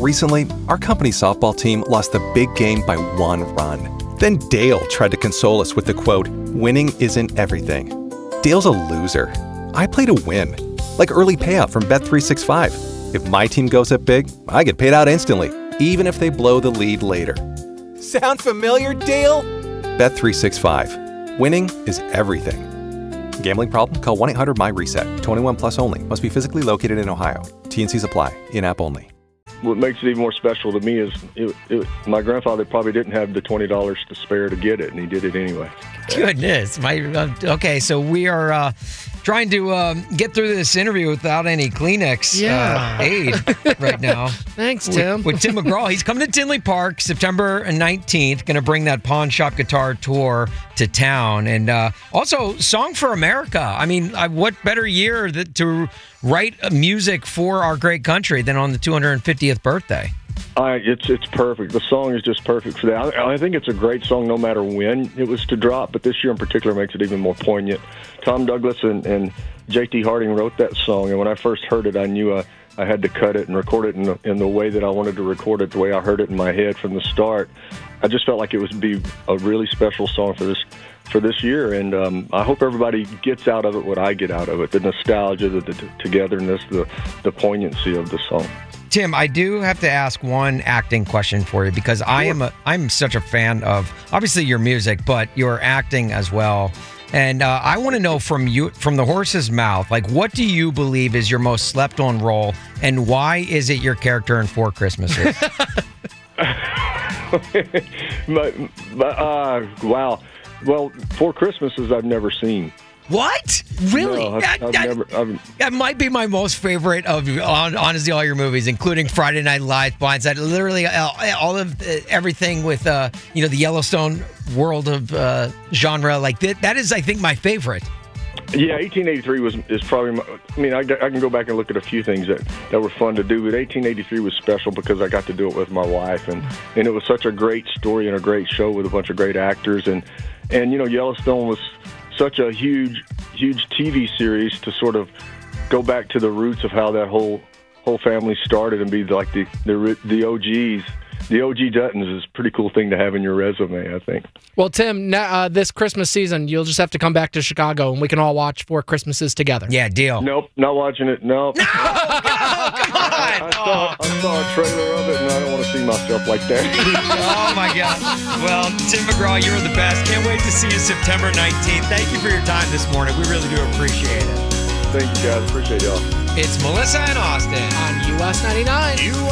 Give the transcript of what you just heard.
Recently, our company's softball team lost the big game by 1 run. Then Dale tried to console us with the quote, "Winning isn't everything." Dale's a loser. I play to win, like early payout from Bet365. If my team goes up big, I get paid out instantly, even if they blow the lead later. Sound familiar, Dale? Bet365. Winning is everything. Gambling problem? Call 1-800-MY-RESET. 21 plus only. Must be physically located in Ohio. T&Cs apply. In-app only. What makes it even more special to me is my grandfather probably didn't have the $20 to spare to get it, and he did it anyway. Goodness. Okay, so we are trying to get through this interview without any Kleenex aid right now. Thanks, Tim. With Tim McGraw. He's coming to Tinley Park September 19th. Going to bring that Pawn Shop Guitar Tour to town. And also, Song for America. I mean, what better year to write music for our great country than on the 250th birthday? It's perfect. The song is just perfect for that. I think it's a great song no matter when it was to drop, but this year in particular makes it even more poignant. Tom Douglas and J.T. Harding wrote that song, and when I first heard it, I knew I had to cut it and record it in the way that I wanted to record it, the way I heard it in my head from the start. I just felt like it would be a really special song for this year, and I hope everybody gets out of it what I get out of it, the nostalgia, the togetherness, the poignancy of the song. Tim, I do have to ask one acting question for you because I'm such a fan of obviously your music, but your acting as well. And I want to know from the horse's mouth, like, what do you believe is your most slept-on role, and why is it your character in Four Christmases? Wow. Well, Four Christmases I've never seen. What? Really? No, that might be my most favorite of honestly all your movies, including Friday Night Lights, Blindside. Literally all of everything with the Yellowstone world of genre. Like that is, I think, my favorite. Yeah, 1883 is probably. I can go back and look at a few things that were fun to do, but 1883 was special because I got to do it with my wife, and it was such a great story and a great show with a bunch of great actors, and Yellowstone was such a huge TV series to sort of go back to the roots of how that whole family started and be like the OGs. The OG Duttons is a pretty cool thing to have in your resume, I think. Well, Tim, this Christmas season, you'll just have to come back to Chicago, and we can all watch Four Christmases together. Yeah, deal. Nope, not watching it. Nope. No, come on. I saw a trailer of it, and I don't want to see myself like that. Oh, my God. Well, Tim McGraw, you're the best. Can't wait to see you September 19th. Thank you for your time this morning. We really do appreciate it. Thank you, guys. Appreciate y'all. It's Melissa and Austin on US 99.